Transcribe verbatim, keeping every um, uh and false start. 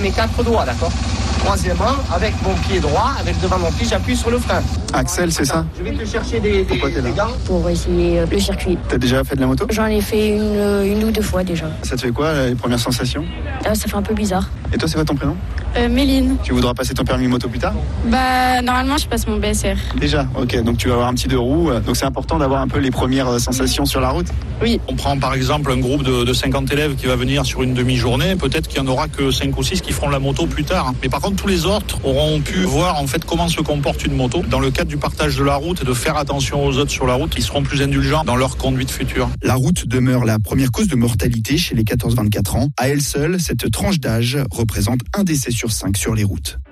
mes quatre doigts, d'accord ? Troisièmement, avec mon pied droit, avec devant mon pied, j'appuie sur le frein. Axel, c'est ça ? Je vais te chercher des, des, des gants. Pour essayer euh, le circuit. T'as déjà fait de la moto ? J'en ai fait une, euh, une ou deux fois déjà. Ça te fait quoi, les premières sensations ? Euh, ça fait un peu bizarre. Et toi, c'est quoi ton prénom ? euh, Méline. Tu voudras passer ton permis moto plus tard ? Bah, normalement, je passe mon B S R. Déjà, ok, donc tu vas avoir un petit deux roues. Donc c'est important d'avoir un peu les premières sensations sur la route ? Oui. On prend par exemple un groupe de, de cinquante élèves qui va venir sur une demi-journée. Peut-être qu'il n'y en aura que cinq ou six qui feront la moto plus tard. Mais par contre, tous les autres auront pu voir en fait comment se comporte une moto dans le cadre du partage de la route et de faire attention aux autres sur la route qui seront plus indulgents dans leur conduite future. La route demeure la première cause de mortalité chez les quatorze vingt-quatre ans. À elle seule, cette tranche d'âge représente un décès sur cinq sur les routes.